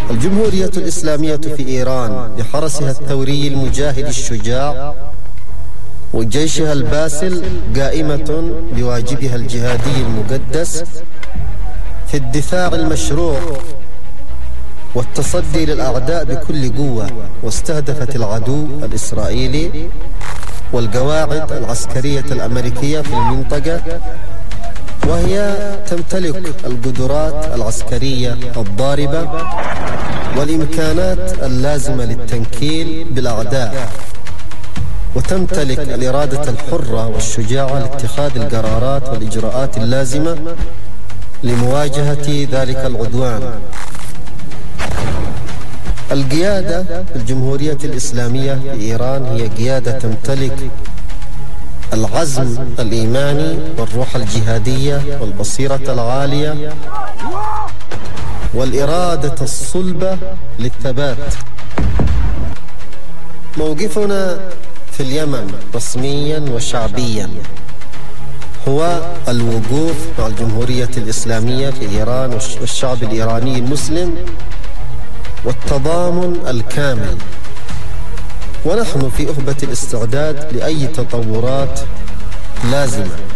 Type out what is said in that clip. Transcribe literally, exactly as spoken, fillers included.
الجمهورية الإسلامية في إيران بحرسها الثوري المجاهد الشجاع وجيشها الباسل قائمة بواجبها الجهادي المقدس في الدفاع المشروع والتصدي للأعداء بكل قوة، واستهدفت العدو الإسرائيلي والقواعد العسكرية الأمريكية في المنطقة، وهي تمتلك القدرات العسكرية الضاربة والإمكانات اللازمة للتنكيل بالأعداء، وتمتلك الإرادة الحرة والشجاعة لاتخاذ القرارات والإجراءات اللازمة لمواجهة ذلك العدوان. القيادة في الجمهورية الإسلامية في إيران هي قيادة تمتلك العزم الإيماني والروح الجهادية والبصيرة العالية والإرادة الصلبة للثبات. موقفنا في اليمن رسميا وشعبيا هو الوقوف مع الجمهورية الإسلامية في إيران والشعب الإيراني المسلم والتضامن الكامل، ونحن في أهبة الاستعداد لأي تطورات لازمة